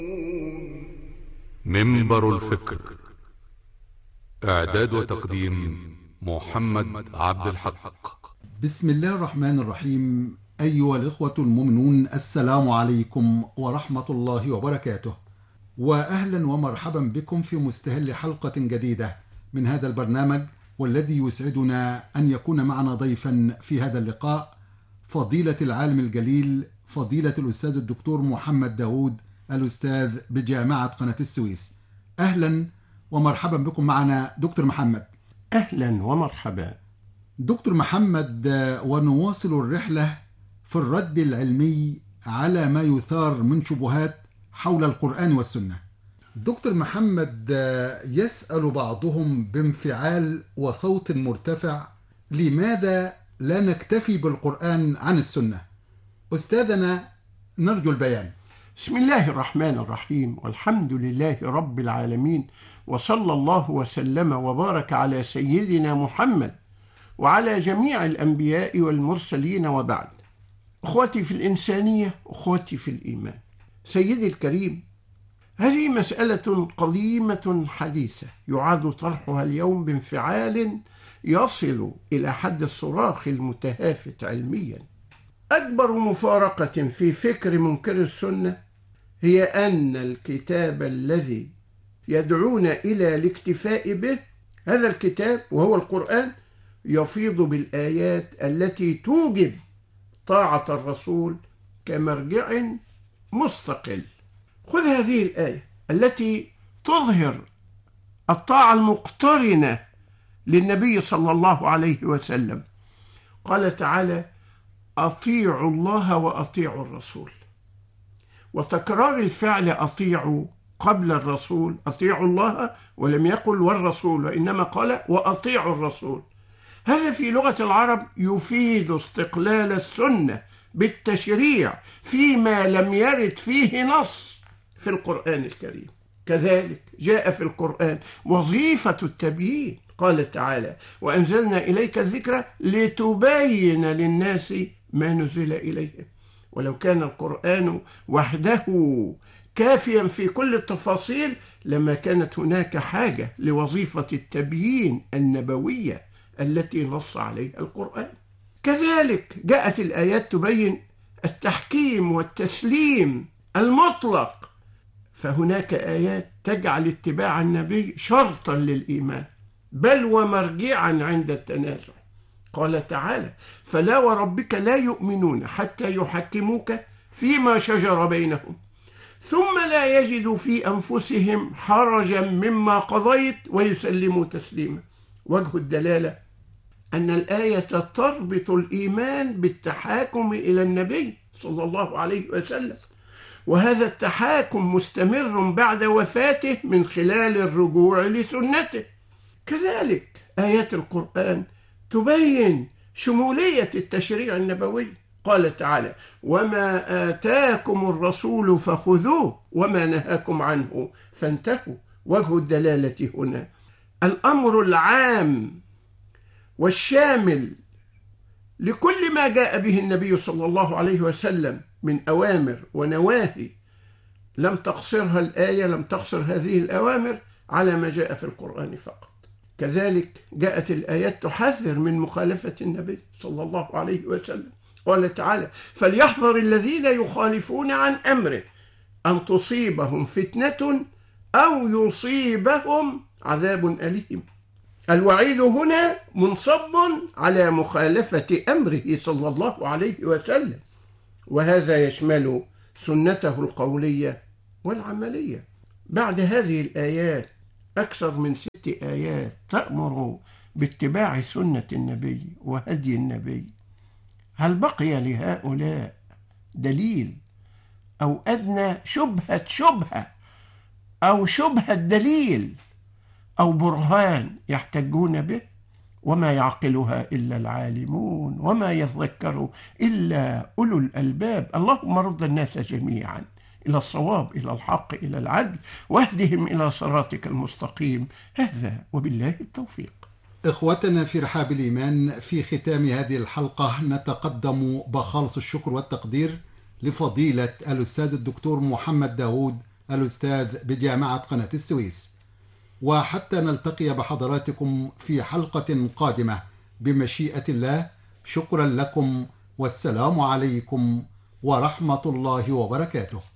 منبر الفكر. إعداد وتقديم محمد عبد الحق. بسم الله الرحمن الرحيم. أيها الإخوة المؤمنون، السلام عليكم ورحمة الله وبركاته، وأهلا ومرحبا بكم في مستهل حلقة جديدة من هذا البرنامج، والذي يسعدنا أن يكون معنا ضيفا في هذا اللقاء فضيلة العالم الجليل فضيلة الأستاذ الدكتور محمد داود، الأستاذ بجامعة قناة السويس. أهلا ومرحبا بكم معنا دكتور محمد. أهلا ومرحبا دكتور محمد، ونواصل الرحلة في الرد العلمي على ما يثار من شبهات حول القرآن والسنة. دكتور محمد، يسأل بعضهم بانفعال وصوت مرتفع: لماذا لا نكتفي بالقرآن عن السنة؟ أستاذنا نرجو البيان. بسم الله الرحمن الرحيم، والحمد لله رب العالمين، وصلى الله وسلم وبارك على سيدنا محمد وعلى جميع الأنبياء والمرسلين، وبعد. أخوتي في الإنسانية، أخوتي في الإيمان، سيدي الكريم، هذه مسألة قديمة حديثة يعاد طرحها اليوم بانفعال يصل إلى حد الصراخ المتهافت علميا. أكبر مفارقة في فكر منكر السنة هي أن الكتاب الذي يدعون إلى الاكتفاء به، هذا الكتاب وهو القرآن، يفيض بالآيات التي توجب طاعة الرسول كمرجع مستقل. خذ هذه الآية التي تظهر الطاعة المقترنة للنبي صلى الله عليه وسلم. قال تعالى: أطيعوا الله وأطيعوا الرسول. وتكرار الفعل أطيعوا قبل الرسول، أطيعوا الله، ولم يقل والرسول، وإنما قال وأطيعوا الرسول. هذا في لغة العرب يفيد استقلال السنة بالتشريع فيما لم يرد فيه نص في القرآن الكريم. كذلك جاء في القرآن وظيفة التبيين. قال تعالى: وأنزلنا إليك الذكر لتبين للناس ما نزل إليهم. ولو كان القرآن وحده كافيا في كل التفاصيل لما كانت هناك حاجة لوظيفة التبيين النبوية التي نص عليها القرآن. كذلك جاءت الآيات تبين التحكيم والتسليم المطلق، فهناك آيات تجعل اتباع النبي شرطا للإيمان، بل ومرجعا عند التنازع. قال تعالى: فلا وربك لا يؤمنون حتى يحكموك فيما شجر بينهم ثم لا يجدوا في أنفسهم حرجا مما قضيت ويسلموا تسليما. وجه الدلالة أن الآية تربط الإيمان بالتحاكم إلى النبي صلى الله عليه وسلم، وهذا التحاكم مستمر بعد وفاته من خلال الرجوع لسنته. كذلك آيات القرآن تبين شمولية التشريع النبوي. قال تعالى: وما آتاكم الرسول فخذوه وما نهاكم عنه فانتهوا. وجه الدلالة هنا الأمر العام والشامل لكل ما جاء به النبي صلى الله عليه وسلم من أوامر ونواهي. لم تقصرها الآية، لم تقصر هذه الأوامر على ما جاء في القرآن فقط. كذلك جاءت الآيات تحذر من مخالفة النبي صلى الله عليه وسلم. قال تعالى: فليحذر الذين يخالفون عن أمره أن تصيبهم فتنة أو يصيبهم عذاب أليم. الوعيد هنا منصب على مخالفة أمره صلى الله عليه وسلم، وهذا يشمل سنته القولية والعملية. بعد هذه الآيات أكثر من 6 آيات تأمر باتباع سنة النبي وهدي النبي. هل بقي لهؤلاء دليل أو أدنى شبهة أو شبهة دليل أو برهان يحتجون به؟ وما يعقلها إلا العالمون وما يذكر إلا أولو الألباب. اللهم رد الناس جميعا إلى الصواب، إلى الحق، إلى العدل، واهدهم إلى صراطك المستقيم. هذا وبالله التوفيق. إخوتنا في رحاب الإيمان، في ختام هذه الحلقة نتقدم بخالص الشكر والتقدير لفضيلة الأستاذ الدكتور محمد داود، الأستاذ بجامعة قناة السويس. وحتى نلتقي بحضراتكم في حلقة قادمة بمشيئة الله، شكرا لكم، والسلام عليكم ورحمة الله وبركاته.